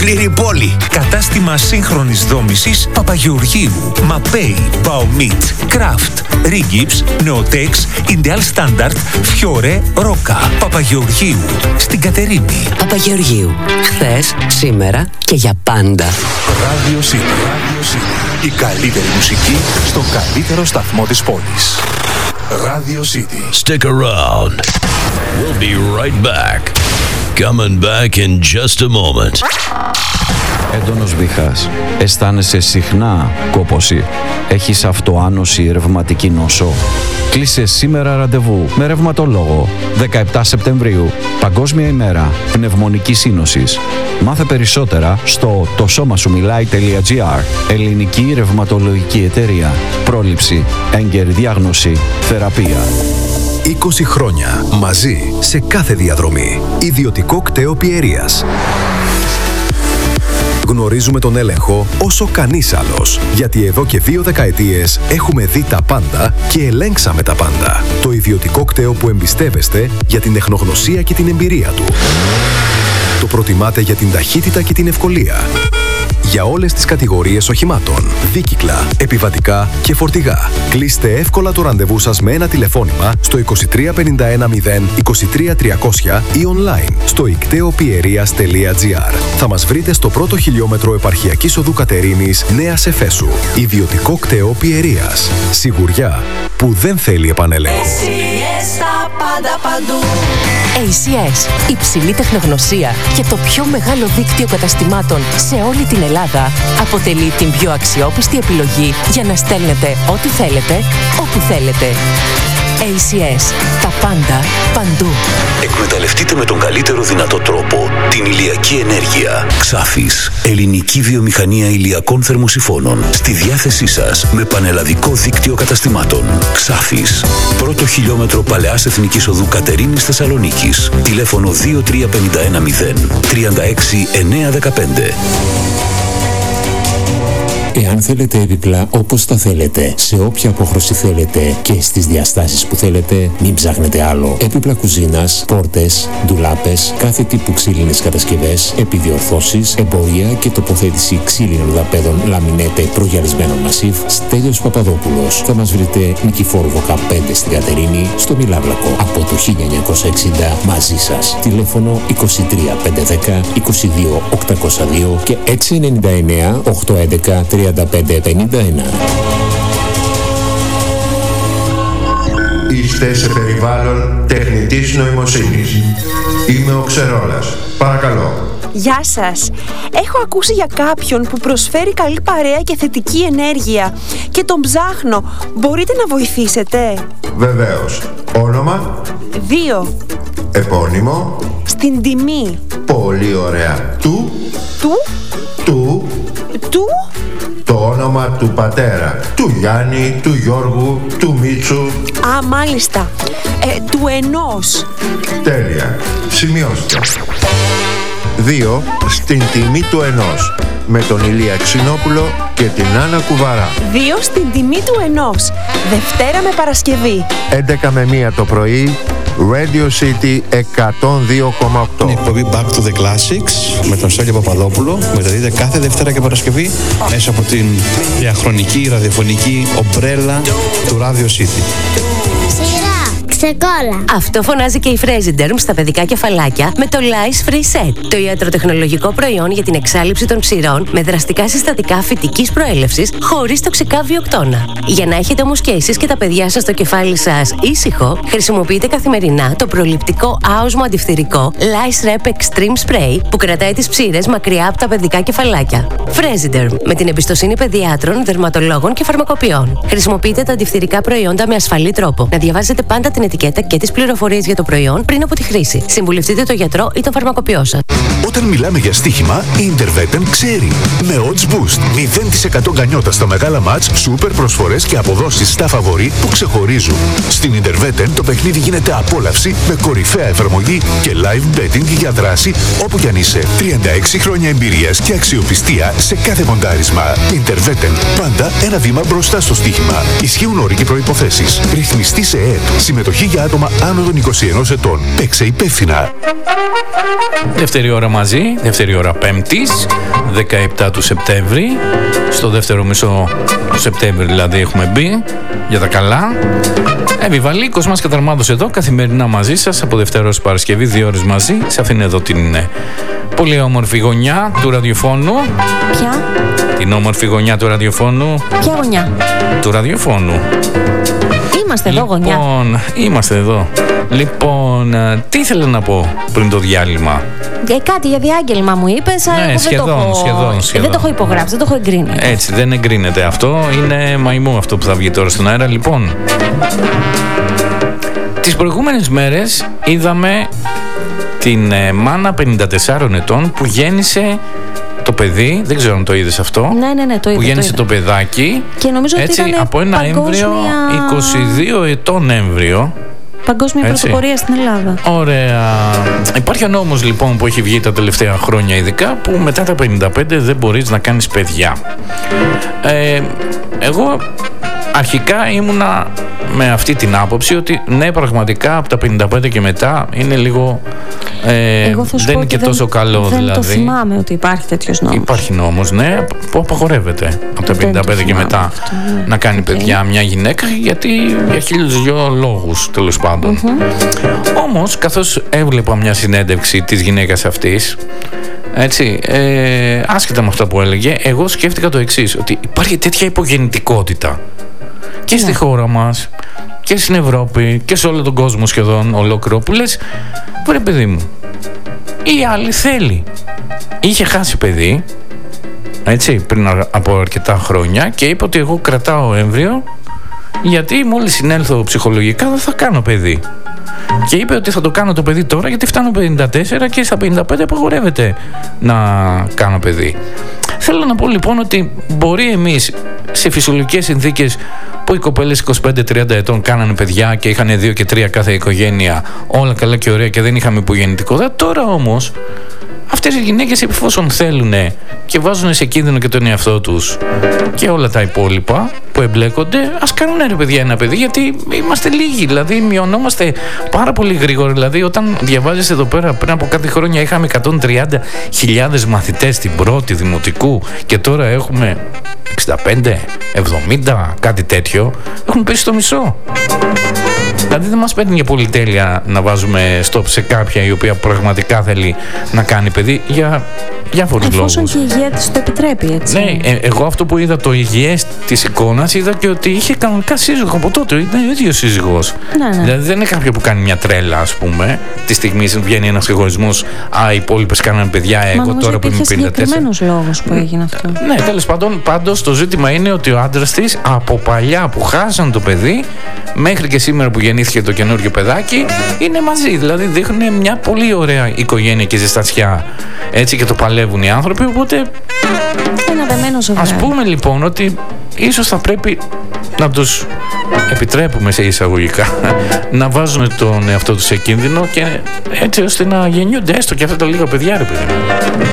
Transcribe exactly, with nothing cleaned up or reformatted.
ολόκληρη πόλη. Κατάστημα σύγχρονης δόμησης Παπαγεωργίου. Μαπέι, Μπαομίτ, Κράφτ, Ρίγκιψ, Νεοτέξ, Ιντεάλ Στάνταρτ, Φιόρε, Ρόκα. Παπαγεωργίου. Στην Κατερίνη. Παπαγεωργίου. Χθες, σήμερα και για πάντα. Radio City. Radio City. Η καλύτερη μουσική στο καλύτερο σταθμό της πόλης. Radio City. Stick around. We'll be right back. Coming back in just a moment. Έντονος βήχας. Αισθάνεσαι συχνά κόπωση. Έχεις αυτοάνωση, ρευματική νόσο. Κλείσε σήμερα ραντεβού με ρευματολόγο. δεκαεπτά Σεπτεμβρίου, Παγκόσμια ημέρα πνευμονικής σύνοσης. Μάθε περισσότερα στο το σώμα σου μιλάει.gr. Ελληνική ρευματολογική εταιρεία. Πρόληψη, έγκαιρη διάγνωση, θεραπεία. είκοσι χρόνια μαζί σε κάθε διαδρομή. Ιδιωτικό κτέο Πιερίας. Γνωρίζουμε τον έλεγχο όσο κανείς άλλος. Γιατί εδώ και δύο δεκαετίες έχουμε δει τα πάντα και ελέγξαμε τα πάντα. Το ιδιωτικό κτέο που εμπιστεύεστε για την τεχνογνωσία και την εμπειρία του. Το προτιμάτε για την ταχύτητα και την ευκολία. Για όλες τις κατηγορίες οχημάτων, δίκυκλα, επιβατικά και φορτηγά. Κλείστε εύκολα το ραντεβού σας με ένα τηλεφώνημα στο είκοσι τρία πενήντα ένα μηδέν είκοσι τρία τριακόσια ή online στο ικτεοπιερίας τελεία gr. Θα μας βρείτε στο πρώτο χιλιόμετρο επαρχιακής οδού Κατερίνης, Νέας Εφέσου. Ιδιωτικό κτέο Πιερίας. Σιγουριά που δεν θέλει επανέλεγχο. έι σι ες, υψηλή τεχνογνωσία και το πιο μεγάλο δίκτυο καταστημάτων σε όλη την Ελλάδα, αποτελεί την πιο αξιόπιστη επιλογή για να στέλνετε ό,τι θέλετε, όπου θέλετε. έι σι ες. Τα πάντα, παντού. Εκμεταλλευτείτε με τον καλύτερο δυνατό τρόπο την ηλιακή ενέργεια. Ξάφης. Ελληνική βιομηχανία ηλιακών θερμοσυφώνων. Στη διάθεσή σας με πανελλαδικό δίκτυο καταστημάτων. Ξάφης. Πρώτο χιλιόμετρο Παλαιάς Εθνικής Οδού Κατερίνης Θεσσαλονίκης. Τηλέφωνο δύο τρία πέντε ένα μηδέν τρία έξι εννιά ένα πέντε. Εάν θέλετε έπιπλα όπως τα θέλετε, σε όποια απόχρωση θέλετε και στις διαστάσεις που θέλετε, μην ψάχνετε άλλο. Έπιπλα κουζίνας, πόρτες, ντουλάπες, κάθε τύπου ξύλινες κατασκευές, επιδιορθώσεις, εμπορία και τοποθέτηση ξύλινων δαπέδων λαμινέτε προγιαλισμένων μασίφ. Στέλιος Παπαδόπουλος. Θα μας βρείτε Νικηφόρου δεκαπέντε στην Κατερίνη, στο Μιλάβλακο. Από το χίλια εννιακόσια εξήντα μαζί σας. Τηλέφωνο είκοσι τρία πεντακόσια δέκα είκοσι δύο οκτακόσια δύο και έξι εννιά εννιά οκτακόσια έντεκα τριάντα πέντε πενήντα ένα. Είστε σε περιβάλλον τεχνητής νοημοσύνης. Είμαι ο Ξερόλας. Παρακαλώ. Γεια σας. Έχω ακούσει για κάποιον που προσφέρει καλή παρέα και θετική ενέργεια και τον ψάχνω. Μπορείτε να βοηθήσετε? Βεβαίως. Όνομα? Δύο. Επώνυμο? Στην τιμή. Πολύ ωραία. Του? Του? Του? Του? Το όνομα του πατέρα. Του Γιάννη, του Γιώργου, του Μίτσου. Α, μάλιστα. Ε, του ενός. Τέλεια. Σημειώστε. Δύο στην τιμή του ενός. Με τον Ηλία Ξινόπουλο και την Άννα Κουβαρά. Δύο στην τιμή του ενός. Δευτέρα με Παρασκευή. έντεκα με μία το πρωί. Radio City εκατόν δύο κόμμα οκτώ. Η εκπομπή Back to the Classics με τον Στέλιο Παπαδόπουλο μεταδίδεται κάθε Δευτέρα και Παρασκευή μέσα από την διαχρονική ραδιοφωνική ομπρέλα του Radio City. Ξεκόλα. Αυτό φωνάζει και η Fresiderm στα παιδικά κεφαλάκια με το Lice Free Set. Το ιατροτεχνολογικό προϊόν για την εξάλειψη των ξηρών με δραστικά συστατικά φυτικής προέλευσης χωρίς τοξικά βιοκτώνα. Για να έχετε όμως και εσείς και τα παιδιά σας το κεφάλι σας ήσυχο, χρησιμοποιείτε καθημερινά το προληπτικό άοσμο αντιφθυρικό Lice Rep Extreme Spray που κρατάει τις ψήρες μακριά από τα παιδικά κεφαλάκια. Fresiderm, με την εμπιστοσύνη παιδιάτρων, δερματολόγων και φαρμακοποιών. Χρησιμοποιείτε τα αντιφθυρικά προϊόντα με ασφαλή τρόπο. Να διαβάζετε πάντα την ετικέτα και τις πληροφορίες για το προϊόν πριν από τη χρήση. Συμβουλευτείτε τον γιατρό ή τον φαρμακοποιό σας. Όταν μιλάμε για στοίχημα, η Intervetem ξέρει. Με Odds Boost, μηδέν τοις εκατό γκανιότα στα μεγάλα μάτς, σούπερ προσφορές και αποδόσεις στα φαβορί που ξεχωρίζουν. Στην Intervetem το παιχνίδι γίνεται απόλαυση με κορυφαία εφαρμογή και live betting για δράση όπου κι αν είσαι. τριάντα έξι χρόνια εμπειρίας και αξιοπιστία σε κάθε μοντάρισμα. Intervetem, πάντα ένα βήμα μπροστά στο στοίχημα. Ισχύουν όροι και προϋποθέσεις. Ρυθμιστή σε ΕΕΠ. Συμμετοχή Ισχύει για άτομα άνω των είκοσι ενός ετών. Παίξε υπεύθυνα. Δεύτερη ώρα μαζί, δεύτερη ώρα Πέμπτης, δεκαεπτά του Σεπτέμβρη. Στο δεύτερο μισό του Σεπτέμβρη δηλαδή έχουμε μπει για τα καλά. Επιβαλίκος μας Καταρμάδος εδώ, καθημερινά μαζί σας από Δευτέρα ως Παρασκευή, δύο ώρες μαζί. Σε αυτήν εδώ την πολύ όμορφη γωνιά του ραδιοφώνου. Ποια? Την όμορφη γωνιά του ραδιοφώνου. Ποια γωνιά? Του ραδιοφώνου. Είμαστε εδώ γωνιά. Λοιπόν, είμαστε εδώ. Λοιπόν, τι ήθελα να πω πριν το διάλειμμα. Ε, κάτι για διάγγελμα μου είπες, αλλά ναι, εγώ σχεδόν, δεν το έχω... σχεδόν, σχεδόν. Δεν το έχω υπογράψει, δεν το έχω εγκρίνει. Έτσι, δεν εγκρίνεται αυτό. Είναι μαϊμού αυτό που θα βγει τώρα στον αέρα. Λοιπόν, τις προηγούμενες μέρες είδαμε την ε, μάνα πενήντα τεσσάρων ετών που γέννησε το παιδί, δεν ξέρω αν το είδες αυτό. Ναι, ναι, ναι, το είδα. Που γέννησε το, το παιδάκι. Και νομίζω έτσι, ότι ήταν από ένα παγκόσμια... έμβριο, είκοσι δύο ετών έμβριο. Παγκόσμια έτσι. πρωτοπορία στην Ελλάδα. Ωραία. Υπάρχει ο νόμος λοιπόν που έχει βγει τα τελευταία χρόνια ειδικά, που μετά τα πενήντα πέντε δεν μπορείς να κάνεις παιδιά. Ε, εγώ αρχικά ήμουνα με αυτή την άποψη ότι ναι, πραγματικά από τα πενήντα πέντε και μετά είναι λίγο ε, δεν είναι και δεν, τόσο καλό δεν δηλαδή. Δεν το θυμάμαι ότι υπάρχει τέτοιος νόμος. Υπάρχει νόμος, ναι, που απαγορεύεται από τα πενήντα πέντε και μετά αυτό, ναι. να κάνει okay. παιδιά μια γυναίκα, γιατί για χίλιους δυο λόγους τέλος πάντων. Mm-hmm. Όμως καθώς έβλεπα μια συνέντευξη της γυναίκας αυτής, έτσι, ε, άσχετα με αυτά που έλεγε, εγώ σκέφτηκα το εξής, ότι υπάρχει τέτοια υπογεννητικότητα και στη ναι. χώρα μας και στην Ευρώπη και σε όλο τον κόσμο σχεδόν ολόκληρο, που λες, βρε παιδί μου, η άλλη θέλει, είχε χάσει παιδί, έτσι, πριν από αρκετά χρόνια, και είπε ότι εγώ κρατάω έμβριο γιατί μόλις συνέλθω ψυχολογικά δεν θα κάνω παιδί. Και είπε ότι θα το κάνω το παιδί τώρα γιατί φτάνω πενήντα τέσσερα και στα πενήντα πέντε απαγορεύεται να κάνω παιδί. Θέλω να πω λοιπόν ότι μπορεί εμείς σε φυσιολογικές συνθήκες που οι κοπέλες είκοσι πέντε τριάντα ετών κάνανε παιδιά και είχαν δύο και τρία κάθε οικογένεια, όλα καλά και ωραία και δεν είχαμε υπογεννητικότητα, τώρα όμως αυτές οι γυναίκες εφόσον θέλουν και βάζουν σε κίνδυνο και τον εαυτό τους και όλα τα υπόλοιπα που εμπλέκονται, ας κάνουν ρε παιδιά ένα παιδί, γιατί είμαστε λίγοι, δηλαδή μειωνόμαστε πάρα πολύ γρήγορα. Δηλαδή όταν διαβάζεις εδώ πέρα, πριν από κάτι χρόνια είχαμε εκατόν τριάντα χιλιάδες μαθητές στην πρώτη δημοτικού και τώρα έχουμε εξήντα πέντε, εβδομήντα, κάτι τέτοιο, έχουν πέσει στο μισό. Δηλαδή δεν μας παίρνει για πολυτέλεια να βάζουμε stop σε κάποια η οποία πραγματικά θέλει να κάνει παιδί για διάφορους λόγους. Εφόσον και η υγεία της το επιτρέπει, έτσι. Ναι, ε, εγώ αυτό που είδα το υγιές της εικόνας, είδα και ότι είχε κανονικά σύζυγο από τότε, ήταν ο ίδιος σύζυγος. Ναι, ναι. Δηλαδή δεν είναι κάποιο που κάνει μια τρέλα, ας πούμε, τη στιγμή βγαίνει ένας εγωισμός, α, οι υπόλοιπες κάνανε παιδιά, εγώ Μα τώρα που είμαι πενήντα τέσσερα. Μα νομίζω λόγος που έγινε αυτό. Ναι, τέλος πάντων, πάντως το ζήτημα είναι ότι ο άντρας της από παλιά που χάσαν το παιδί μέχρι και σήμερα που γεννήθηκε το καινούργιο παιδάκι είναι μαζί, δηλαδή δείχνουν μια πολύ ωραία οικογένεια και ζεστασιά, έτσι, και το παλεύουν οι άνθρωποι, οπότε ένα δεμένο ζευγάρι. Ας πούμε λοιπόν ότι ίσως θα πρέπει να τους επιτρέπουμε σε εισαγωγικά να βάζουν τον εαυτό τους σε κίνδυνο και έτσι ώστε να γεννιούνται έστω και αυτά τα λίγα παιδιά, ρε παιδί.